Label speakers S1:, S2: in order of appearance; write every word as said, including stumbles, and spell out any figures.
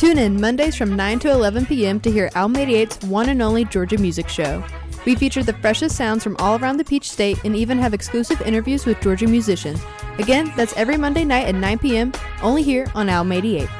S1: Tune in Mondays from nine to eleven p.m. to hear Alma eighty-eight's one and only Georgia Music Show. We feature the freshest sounds from all around the Peach State and even have exclusive interviews with Georgia musicians. Again, that's every Monday night at nine p.m. only here on Alma eighty-eight.